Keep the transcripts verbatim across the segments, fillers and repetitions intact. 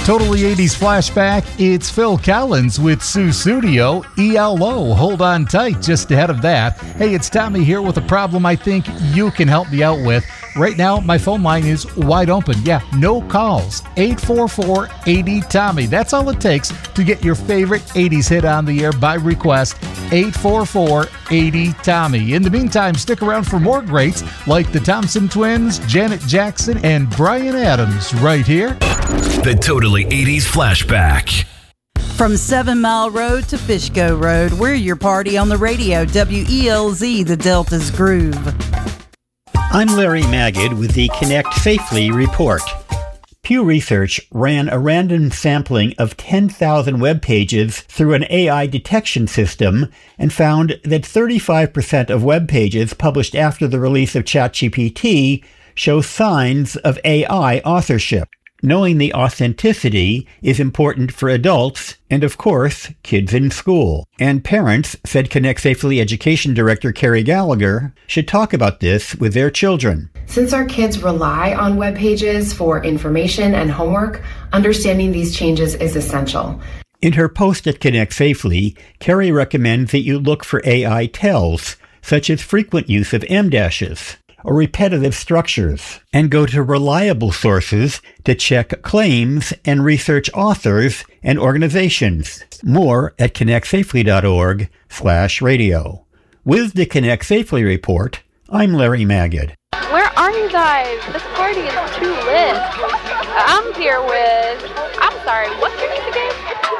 Totally eighties Flashback, it's Phil Collins with Sue Studio, E L O. Hold on tight just ahead of that. Hey, it's Tommy here with a problem I think you can help me out with. Right now, my phone line is wide open. Yeah, no calls. eight four four, eight zero, Tommy. That's all it takes to get your favorite eighties hit on the air by request. eight four four, eight zero, Tommy. In the meantime, stick around for more greats like the Thompson Twins, Janet Jackson, and Bryan Adams right here. The Totally eighties Flashback. From Seven Mile Road to Fishkill Road, we're your party on the radio. W E L Z, the Delta's Groove. I'm Larry Magid with the Connect Safely report. Pew Research ran a random sampling of ten thousand web pages through an A I detection system and found that thirty-five percent of web pages published after the release of ChatGPT show signs of A I authorship. Knowing the authenticity is important for adults and, of course, kids in school. And parents, said Connect Safely Education Director Carrie Gallagher, should talk about this with their children. Since our kids rely on web pages for information and homework, understanding these changes is essential. In her post at Connect Safely, Carrie recommends that you look for A I tells, such as frequent use of em dashes or repetitive structures, and go to reliable sources to check claims and research authors and organizations. More at connectsafely.org slash radio. With the Connect Safely report, I'm Larry Magid. Where are you guys? This party is too lit. I'm here with... I'm sorry, what's your name again?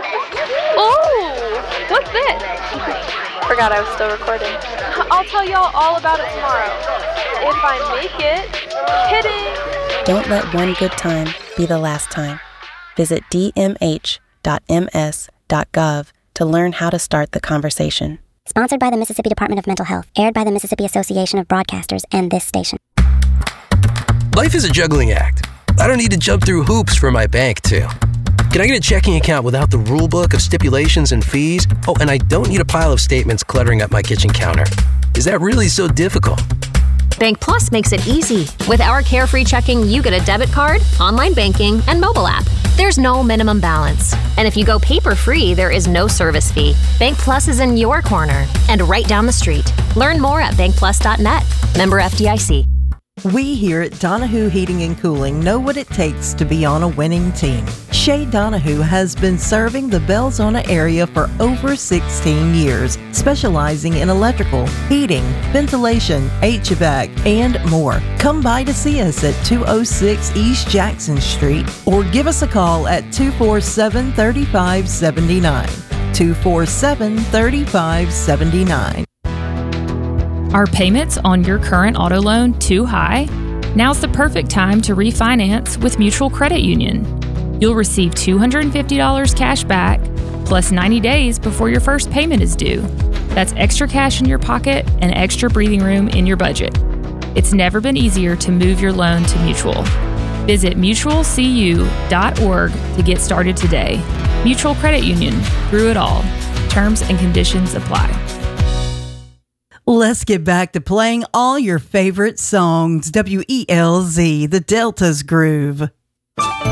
Oh, what's this? Forgot I was still recording. I'll tell y'all all about it tomorrow. If I make it. Kidding. Don't let one good time be the last time. Visit d m h dot m s dot gov to learn how to start the conversation. Sponsored by the Mississippi Department of Mental Health. Aired by the Mississippi Association of Broadcasters and this station. Life is a juggling act. I don't need to jump through hoops for my bank to. Can I get a checking account without the rule book of stipulations and fees? Oh, and I don't need a pile of statements cluttering up my kitchen counter. Is that really so difficult? Bank Plus makes it easy. With our Carefree Checking, you get a debit card, online banking, and mobile app. There's no minimum balance. And if you go paper-free, there is no service fee. Bank Plus is in your corner and right down the street. Learn more at bank plus dot net. Member F D I C. We here at Donahue Heating and Cooling know what it takes to be on a winning team. Shay Donahue has been serving the Belzona area for over sixteen years, specializing in electrical, heating, ventilation, H V A C, and more. Come by to see us at two oh six East Jackson Street or give us a call at two four seven, three five seven nine. two four seven, three five seven nine. Are payments on your current auto loan too high? Now's the perfect time to refinance with Mutual Credit Union. You'll receive two hundred fifty dollars cash back plus ninety days before your first payment is due. That's extra cash in your pocket and extra breathing room in your budget. It's never been easier to move your loan to Mutual. Visit mutual c u dot org to get started today. Mutual Credit Union, through it all. Terms and conditions apply. Let's get back to playing all your favorite songs. W E L Z, the Delta's Groove.